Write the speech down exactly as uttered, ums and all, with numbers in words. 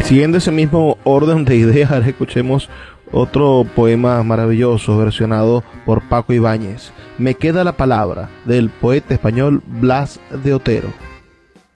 Y siguiendo ese mismo orden de ideas, ahora escuchemos otro poema maravilloso versionado por Paco Ibáñez. Me queda la palabra, del poeta español Blas de Otero.